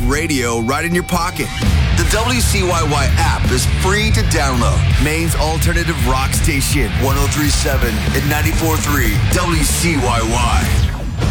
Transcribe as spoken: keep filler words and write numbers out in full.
radio right in your pocket. The W C Y Y app is free to download. Maine's alternative rock station, one oh three point seven and ninety-four point three W C Y Y.